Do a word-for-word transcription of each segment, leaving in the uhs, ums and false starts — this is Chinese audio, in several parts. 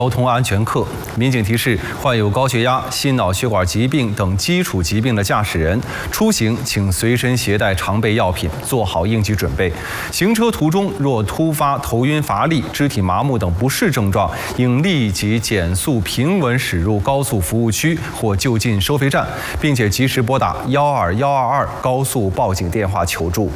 交通安全课，民警提示患有高血压、心脑血管疾病等基础疾病的驾驶人，出行请随身携带常备药品，做好应急准备。行车途中若突发头晕乏力、肢体麻木等不适症状，应立即减速平稳驶入高速服务区或就近收费站，并且及时拨打幺二幺二二高速报警电话求助。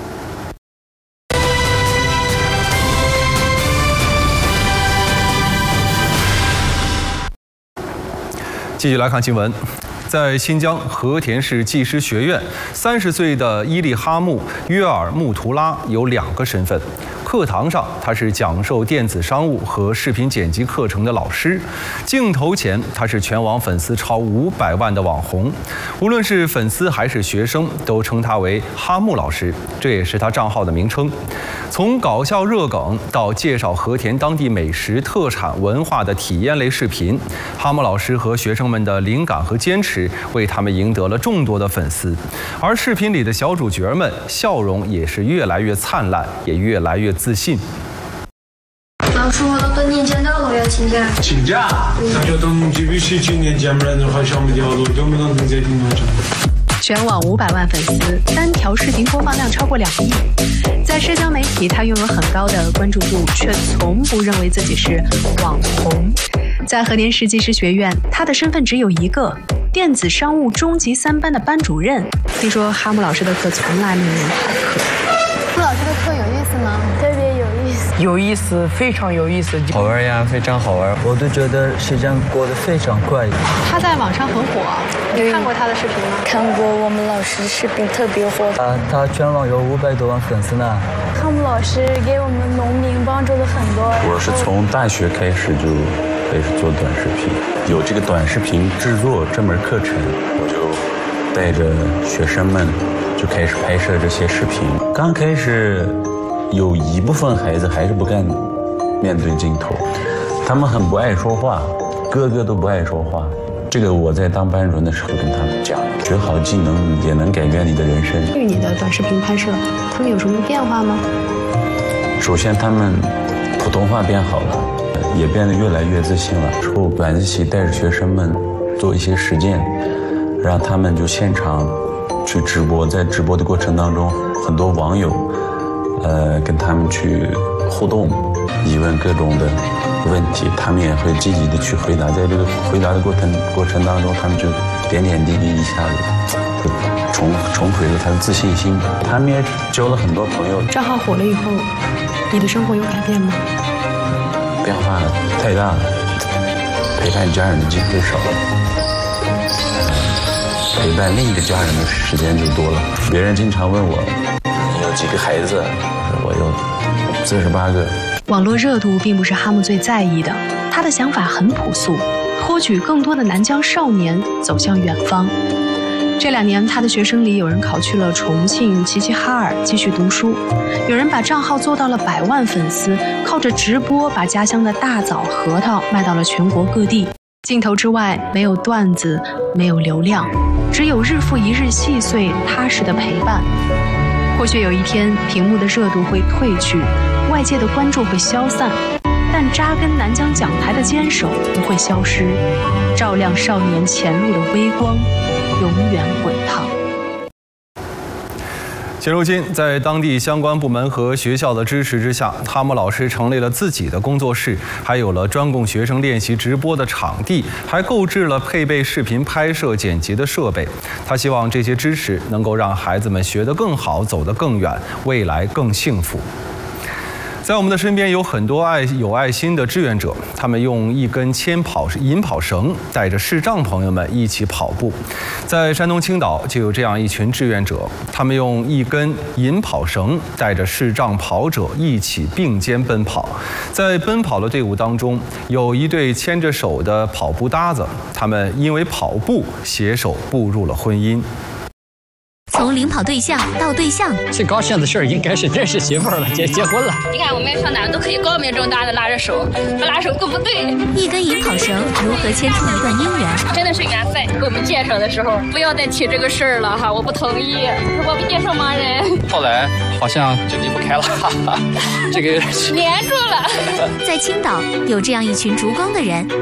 继续来看新闻，在新疆和田市技师学院，三十岁的伊利哈木·约尔穆图拉有两个身份。课堂上，他是讲授电子商务和视频剪辑课程的老师；镜头前，他是全网粉丝超五百万的网红。无论是粉丝还是学生，都称他为哈木老师，这也是他账号的名称。从搞笑热梗到介绍和田当地美食特产文化的体验类视频，哈木老师和学生们的灵感和坚持，为他们赢得了众多的粉丝。而视频里的小主角们，笑容也是越来越灿烂，也越来越自信。 老师，我等年检到了，要请假。 请假？那就等你必须今年见不然的话，小没掉落，都没能等在顶头上。 全网五百万粉丝，单条视频播放量超过两亿。在社交媒体，他拥有很高的关注度，却从不认为自己是网红。在和田市技师学院，他的身份只有一个：电子商务中级三班的班主任。听说哈木老师的课从来没有人逃课。 穆老师的课有意思吗？特别有意思。 有意思，非常有意思。 好玩呀，非常好玩。我都觉得时间过得非常快。 他在网上很火，你看过他的视频吗？ 看过，我们老师视频特别火。 啊，他全网有五百多万粉丝呢。 哈木老师给我们农民帮助了很多。 我是从大学开始就开始做短视频，有这个短视频制作这门课程，我就带着学生们就开始拍摄这些视频。刚开始有一部分孩子还是不敢面对镜头，他们很不爱说话，个个都不爱说话。这个我在当班主任的时候跟他们讲，学好技能也能改变你的人生。 对于你的短视频拍摄，他们有什么变化吗？ 首先，他们普通话变好了，也变得越来越自信了。之后晚自习带着学生们做一些实践，让他们就现场去直播，在直播的过程当中，很多网友，呃，跟他们去互动，疑问各种的问题，他们也会积极的去回答。在这个回答的过程过程当中，他们就点点滴滴一下子就重重回了他的自信心。他们也交了很多朋友。 账号火了以后，你的生活有改变吗？ 变化太大了，陪伴家人的机会少了，陪伴另一个家人的时间就多了。别人经常问我，你有几个孩子？我有四十八个。 网络热度并不是哈木最在意的，他的想法很朴素，托举更多的南疆少年走向远方。这两年，他的学生里有人考去了重庆、齐齐哈尔继续读书，有人把账号做到了百万粉丝，靠着直播把家乡的大枣、核桃卖到了全国各地。镜头之外，没有段子，没有流量，只有日复一日细碎踏实的陪伴。或许有一天，屏幕的热度会褪去，外界的关注会消散，但扎根南疆讲台的坚守不会消失，照亮少年前路的微光永远滚烫。 现如今，在当地相关部门和学校的支持之下，哈木老师成立了自己的工作室，还有了专供学生练习直播的场地，还购置了配备视频拍摄剪辑的设备。他希望这些支持能够让孩子们学得更好，走得更远，未来更幸福。在我们的身边有很多爱有爱心的志愿者，他们用一根牵跑引跑绳带着视障朋友们一起跑步。在山东青岛就有这样一群志愿者，他们用一根引跑绳带着视障跑者一起并肩奔跑。在奔跑的队伍当中，有一对牵着手的跑步搭子，他们因为跑步携手步入了婚姻。 从领跑对象到对象， 最高兴的事儿应该是认识媳妇儿了，结结婚了。 你看我们上哪都可以高明正大的拉着手，不拉手更不对。 一根引跑绳如何牵出一段姻缘？ 真的是缘分。给我们介绍的时候，不要再提这个事儿了哈，我不同意，我不接受盲人。 后来好像就离不开了，哈哈，这个黏住了。 在青岛有这样一群烛光的人。